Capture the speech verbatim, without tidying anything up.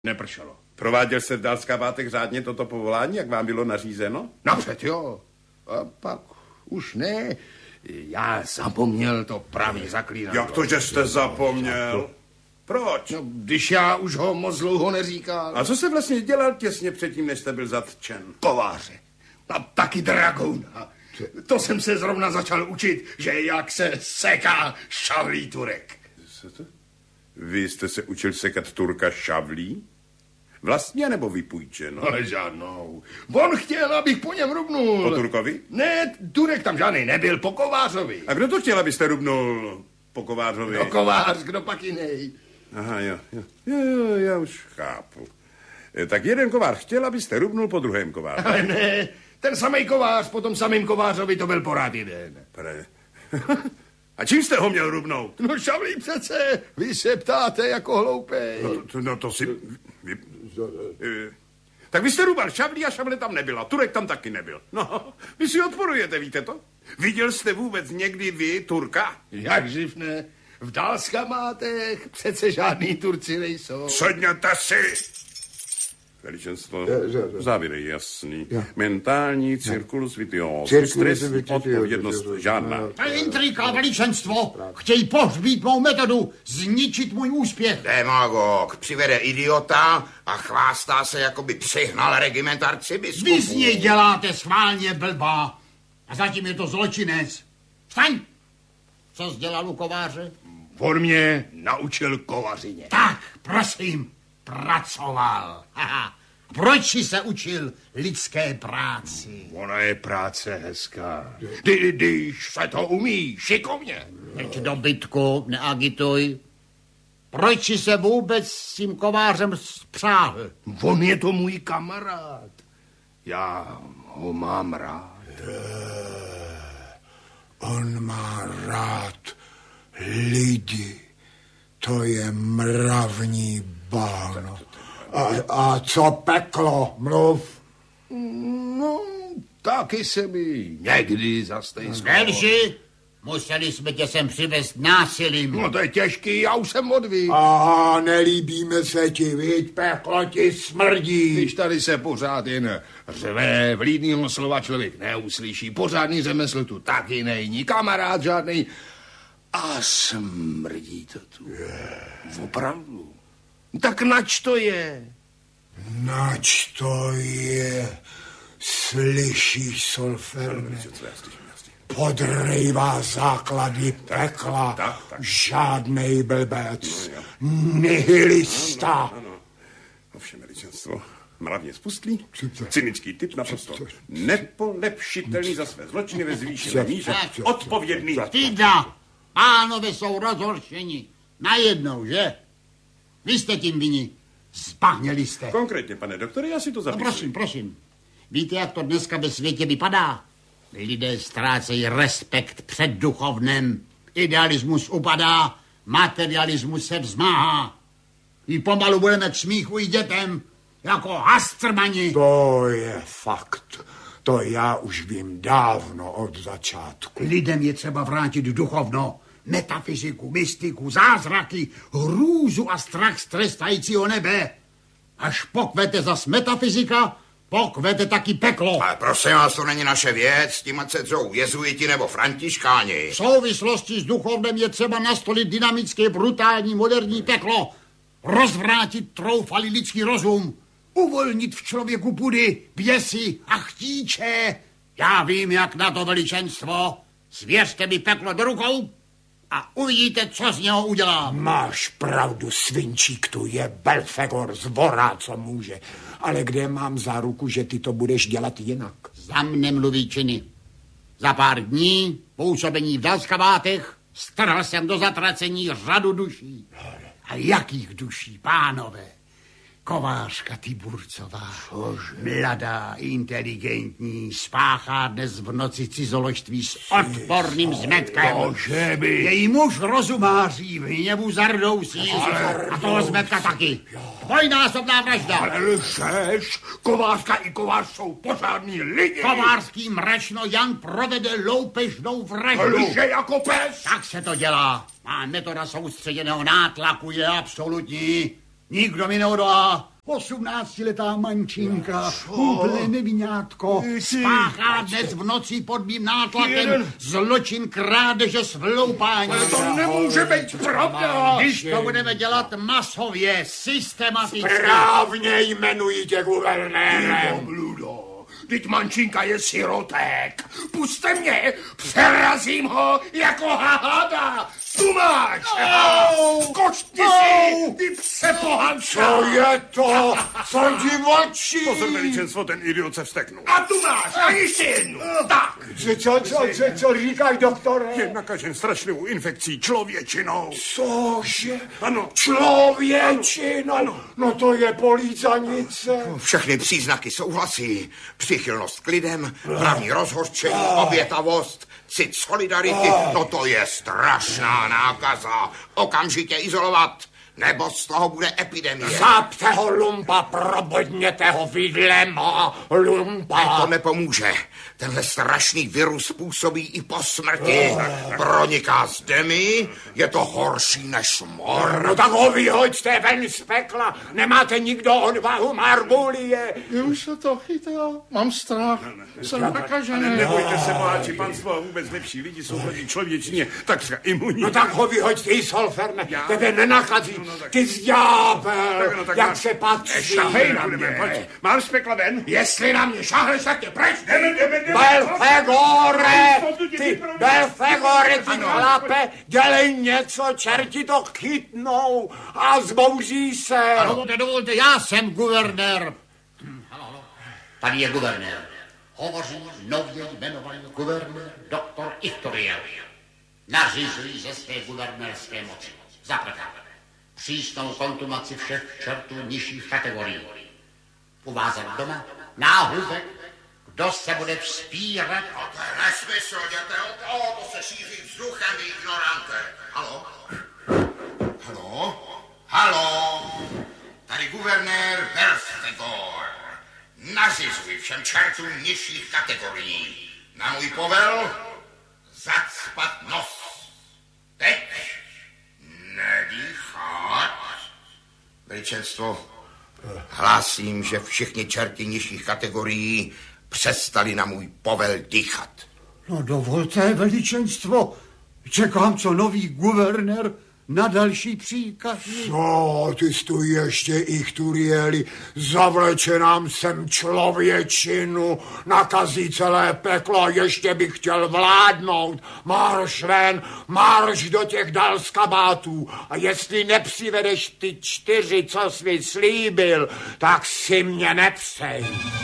nepršelo. Prováděl jste v Dalskabátech řádně toto povolání, jak vám bylo nařízeno? Napřed, jo. A pak už ne. Já zapomněl to pravý zaklínadlo. Jak to, že jste zapomněl? Proč? No, když já už ho moc dlouho neříkal. A co jste vlastně dělal těsně předtím, než jste byl zatčen? Kováře. A taky dragouna. To jsem se zrovna začal učit, že jak se seká šavlí Turek. Co to? Vy jste se učil sekat Turka šavlí? Vlastně nebo vypůjčeno? Ale žádnou. On chtěl, abych po něm rubnul. Po Turkovi? Ne, Turek tam žádný nebyl, po Kovářovi. A kdo to chtěl, abyste rubnul po Kovářovi? No Kovář, kdo pak jiný? Aha, jo, jo, jo, jo, já už chápu. Tak jeden kovář chtěl, abyste rubnul po druhém kováři. Ale ne, ten samý Kovář po tom samým Kovářovi to byl porád jeden. Pre... A čím jste ho měl rubnout? No šavlí přece, vy se ptáte jako hloupej. No to, no to si... Vy... Tak vy jste rubal šavlí a šavle tam nebyla. Turek tam taky nebyl. No, vy si odporujete, víte to? Viděl jste vůbec někdy vy Turka? Jak živ ne? V Dalskabátech přece žádný Turci nejsou. Sedněte si! Veličenstvo, závěr je jasný. Mentální cirkulus vitiosus, stresní odpovědnost žádná. Intrika, veličenstvo, chtějí pohřbít mou metodu, zničit můj úspěch. Demagog přivede idiota a chvástá se, jako by přihnal regiment arcibiskupů. Vy z něj děláte schválně blbá a zatím je to zločinec. Vstaň! Co jsi dělal u Kováře? On mě naučil kovařině. Tak, prosím, pracoval. Haha. Proč jsi se učil lidské práci? Ona je práce hezká. Kdy, když se to umí, šikovně. Teď dobytku, neagituj. Proč jsi se vůbec s tím Kovářem spřáhl? On je to můj kamarád. Já ho mám rád. On má rád lidi. To je mravní báno. A, a co peklo, mluv. No, taky se mi někdy zastejskalo. Nelži, museli jsme tě sem přivést násilím. No to je těžký, já už jsem odvík. Aha, nelíbíme se ti, viď, peklo ti smrdí. Když tady se pořád jen řve, vlídnýho slova člověk neuslyší, pořádný řemesl tu taky není, kamarád žádný. A smrdí to tu. Opravdu. Tak nač to je? Nač to je? Slyšíš, Solferne? Podrývá základy pekla. Tak, tak. Žádnej blbec. Nihilista. Ano. Ovšem, veličenstvo, mravně spustlý, cynický typ, naprosto nepolepšitelný za své zločiny ve zvýšené míře, odpovědný. Týda, pánové jsou rozhoršeni. Najednou, že? Vy jste tím vinni. Zbahněli jste. Konkrétně, pane doktore, já si to No zapíšu. prosím, prosím. Víte, jak to dneska ve světě vypadá? Lidé ztrácejí respekt před duchovnem. Idealismus upadá, materialismus se vzmáhá. I pomalu budeme k smíchu i dětem, jako hastrmani. To je fakt. To já už vím dávno od začátku. Lidem je třeba vrátit duchovno, metafyziku, mystiku, zázraky, hrůzu a strach z trestajícího nebe. Až pokvete zas metafyzika, pokvete taky peklo. Ale prosím vás, to není naše věc, s tím ať se dřou jezuiti nebo františkáni. V souvislosti s duchovnem je třeba nastolit dynamické, brutální, moderní peklo. Rozvrátit troufalý lidský rozum. Uvolnit v člověku pudy, běsy a chtíče. Já vím, jak na to, veličenstvo. Svěřte mi peklo do rukou a uvidíte, co z něho udělám. Máš pravdu, svinčík tu je Belfegor z Vora, co může. Ale kde mám záruku, že ty to budeš dělat jinak? Za mne mluví činy. Za pár dní působení v Dalskabátech strhl jsem do zatracení řadu duší. A jakých duší, pánové? Kovářka Tiburcová, mladá, inteligentní, spáchá dnes v noci cizoložství s odporným zmetkem. Bože by. Její muž rozumáří, v hněvu zardousí a toho zmetka taky. Dvojnásobná vražda. Ale lžeš, Kovářka i Kovář jsou pořádní lidi. Kovářský mračno Jan provede loupežnou vraždu. Lže jako pes. Tak se to dělá. Má metoda soustředěného nátlaku je absolutní. Nikdo mi neodolá. Osmnáctiletá mančinka, úplné nevinátko. Spáchá dnes v noci pod mým nátlakem zločin krádeže svloupání. To nemůže být pravda. Když to budeme dělat masově, systematicky. Správně jmenují tě guvernérem. Bludo, teď mančinka je sirotek. Puste mě, přerazím ho jako hada. Tu máš! Košti si, ty pse pohanča! Co je to? Co ti očí? Pozor, veličenstvo, ten idiot se vzteknul. A tu máš, a ještě jednu. Tak. Co, co, co, co, co říkáš, doktore? Je nakažen strašlivou infekcí člověčinou. Cože? Ano. Člověčino? Ano. No to je polícanice. Všechny příznaky souhlasí. Přichylnost k lidem, hlavní rozhořčení, obětavost, cit solidarity. No to je strašná nákaza. Okamžitě izolovat, nebo z toho bude epidemie. Zápte ho, lumpa, probodněte ho vidlema, lumpa. To nepomůže. Tenhle strašný virus působí i po smrti. Proniká z demy, je to horší než mor. No tak ho vyhoďte ven z pekla. Nemáte nikdo odvahu, Marbulie. Už se to chytá, mám strach. Jsem nakažený. Nebojte se, boháči panstvo, a vůbec lepší lidi jsou proti člověčině takřka imunní. No tak ho vyhoďte, i Solferne. Já? Tebe nenachází. No, no, tak- Ty zďábel, Tak, no, tak jak má- se patří. Nešahej na Budeme, mě. pojď. Máš z pekla ven? Jestli na mě šahneš, tak tě preč. Jdeme, jdeme, jdeme. Belfegore, Ty ty pro mě. Belfegore, ty chlape, dělej něco, čerti to chytnou a zbouří se. Dovolte, dovolte, já jsem guvernér. Hm, halo, halo. Tady je guvernér. Hovoří nově jmenovaný guvernér doktor Ichtoriel. Nařizují ze své guvernérské moci. Za prvé, přísnou kontumaci všech čertů nižších kategorií. Uvázek doma, náhubek, kdo se bude vzpírat. No to je nesmysl, jděte od toho, to se šíří vzduchem, vy ignorante. Halo? Halo? Halo? Tady guvernér Belfegor. Nařizuji všem čertům nižších kategorií. Na můj povel zacpat nos. Teď nedýchat. Veličenstvo, hlásím, že všichni čerti nižších kategorií přestali na můj povel dýchat. No dovolte, veličenstvo, čekám, co nový guvernér na další příkaz. Co, ty jsi tu ještě, Ichturieli, zavleče nám sem člověčinu, nakazí celé peklo, ještě bych chtěl vládnout. Marš ven, marš do těch dalskabátů a jestli nepřivedeš ty čtyři, co jsi mi slíbil, tak si mě nepřej.